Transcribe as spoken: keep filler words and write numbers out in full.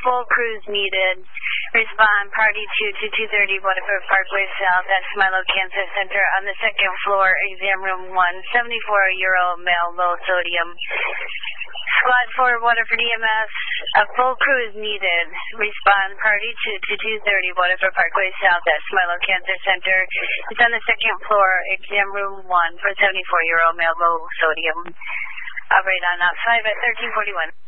full crews needed. Respond party two to two thirty Waterford Parkway South at Smilo Cancer Center on the second floor, exam room one, seventy-four euro, male, low sodium. Squad four, Waterford E M S, a full crew is needed. Respond party two to two thirty Waterford Parkway South at Smilo Cancer Center. It's on the second floor, exam room one for seventy-four euro, male, low sodium. Operate on out five at thirteen forty-one.